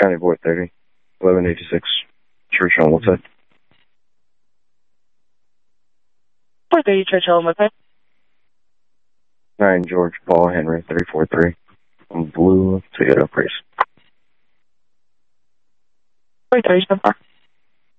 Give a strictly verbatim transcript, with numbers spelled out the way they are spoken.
County Board thirty, eleven eighty-six, Church on Woodside. Board thirty, Church on Woodside. nine George Paul Henry three four three, blue Toyota Prius. Board thirty, so far.